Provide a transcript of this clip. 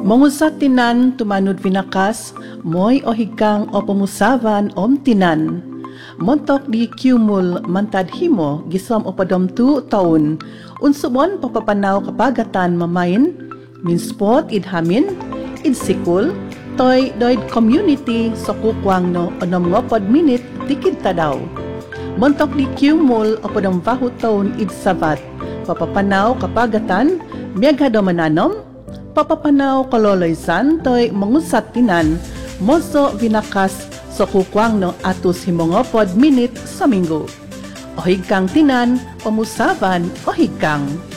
Mongusat tinan tumanod vinakas, moy o higkang o pumusavan om tinan. Montok di kiumul mantad himo gisom o padomtu taon. Unsubon papapanaw kapagatan mamain, minspot idhamin, idsikul, toy doid community sa kukwang no onom ngopod minute tikid tadaw. Montok di kiumul o padomvahu taon idsabat, papapanaw kapagatan, miyagado mananom, papapanaw kaloloysan toy mangusat tinan moso vinakas sa kukwang no atus himongopod minute sa minggo. O higkang tinan, pamusaban o higkang.